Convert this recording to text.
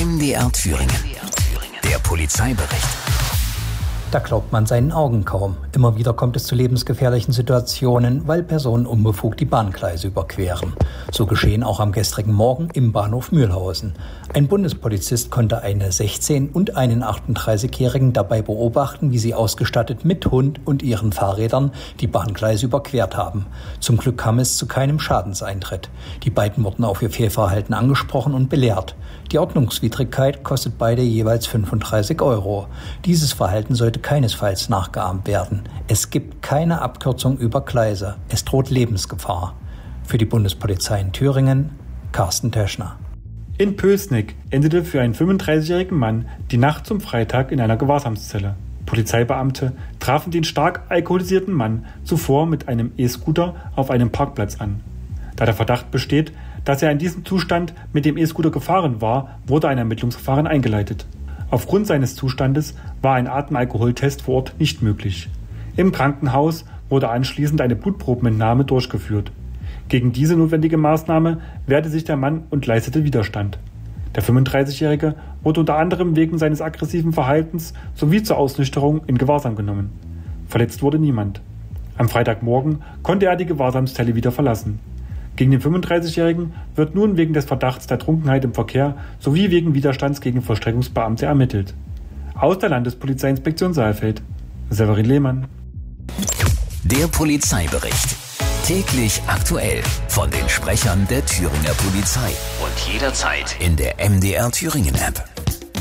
MDR Thüringen. Der Polizeibericht. Da glaubt man seinen Augen kaum. Immer wieder kommt es zu lebensgefährlichen Situationen, weil Personen unbefugt die Bahngleise überqueren. So geschehen auch am gestrigen Morgen im Bahnhof Mühlhausen. Ein Bundespolizist konnte eine 16- und einen 38-Jährigen dabei beobachten, wie sie ausgestattet mit Hund und ihren Fahrrädern die Bahngleise überquert haben. Zum Glück kam es zu keinem Schadenseintritt. Die beiden wurden auf ihr Fehlverhalten angesprochen und belehrt. Die Ordnungswidrigkeit kostet beide jeweils 35 €. Dieses Verhalten sollte keinesfalls nachgeahmt werden. Es gibt keine Abkürzung über Gleise. Es droht Lebensgefahr. Für die Bundespolizei in Thüringen, Carsten Teschner. In Pößneck endete für einen 35-jährigen Mann die Nacht zum Freitag in einer Gewahrsamszelle. Polizeibeamte trafen den stark alkoholisierten Mann zuvor mit einem E-Scooter auf einem Parkplatz an. Da der Verdacht besteht, dass er in diesem Zustand mit dem E-Scooter gefahren war, wurde ein Ermittlungsverfahren eingeleitet. Aufgrund seines Zustandes war ein Atemalkoholtest vor Ort nicht möglich. Im Krankenhaus wurde anschließend eine Blutprobenentnahme durchgeführt. Gegen diese notwendige Maßnahme wehrte sich der Mann und leistete Widerstand. Der 35-Jährige wurde unter anderem wegen seines aggressiven Verhaltens sowie zur Ausnüchterung in Gewahrsam genommen. Verletzt wurde niemand. Am Freitagmorgen konnte er die Gewahrsamszelle wieder verlassen. Gegen den 35-Jährigen wird nun wegen des Verdachts der Trunkenheit im Verkehr sowie wegen Widerstands gegen Vollstreckungsbeamte ermittelt. Aus der Landespolizeiinspektion Saalfeld, Severin Lehmann. Der Polizeibericht. Täglich aktuell von den Sprechern der Thüringer Polizei. Und jederzeit in der MDR Thüringen App.